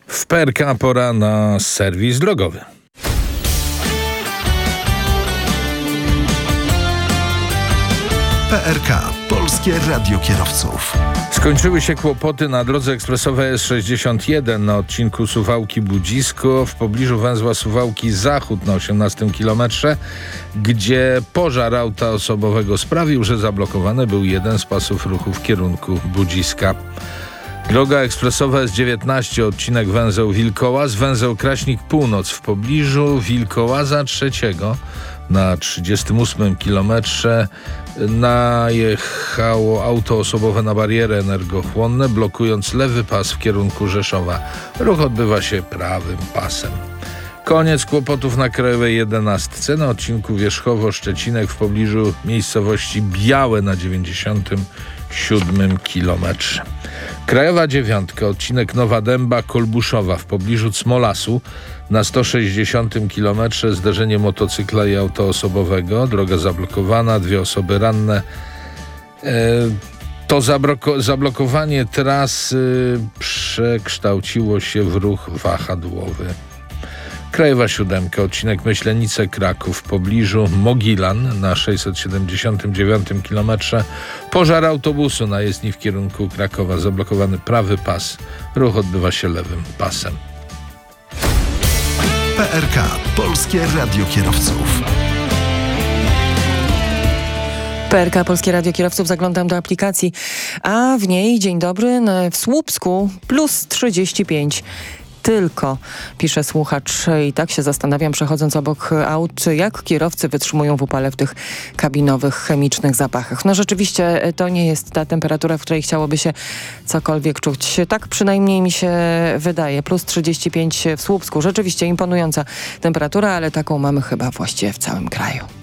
W PRK pora na serwis drogowy. PRK. Polskie Radio Kierowców. Skończyły się kłopoty na drodze ekspresowej S61 na odcinku Suwałki-Budzisko w pobliżu węzła Suwałki Zachód na 18 kilometrze, gdzie pożar auta osobowego sprawił, że zablokowany był jeden z pasów ruchu w kierunku Budziska. Droga ekspresowa S19, odcinek węzeł Wilkołaz, węzeł Kraśnik Północ w pobliżu Wilkołaza III na 38 kilometrze najechało auto osobowe na bariery energochłonne, blokując lewy pas w kierunku Rzeszowa. Ruch odbywa się prawym pasem. Koniec kłopotów na Krajowej 11 na odcinku Wierzchowo-Szczecinek w pobliżu miejscowości Białe na 97 kilometrze. Krajowa 9, odcinek Nowa Dęba-Kolbuszowa w pobliżu Cmolasu na 160 kilometrze zderzenie motocykla i auto osobowego. Droga zablokowana, 2 osoby ranne. To zablokowanie trasy przekształciło się w ruch wahadłowy. Krajowa 7, odcinek Myślenice-Kraków w pobliżu Mogilan na 679 km. Pożar autobusu na jezdni w kierunku Krakowa. Zablokowany prawy pas. Ruch odbywa się lewym pasem. PRK. Polskie Radio Kierowców. PRK Polskie Radio Kierowców, zaglądam do aplikacji, a w niej, dzień dobry, w Słupsku plus 35. Tylko, pisze słuchacz, i tak się zastanawiam, przechodząc obok aut, jak kierowcy wytrzymują w upale w tych kabinowych, chemicznych zapachach. No rzeczywiście to nie jest ta temperatura, w której chciałoby się cokolwiek czuć. Tak przynajmniej mi się wydaje. Plus 35 w Słupsku. Rzeczywiście imponująca temperatura, ale taką mamy chyba właściwie w całym kraju.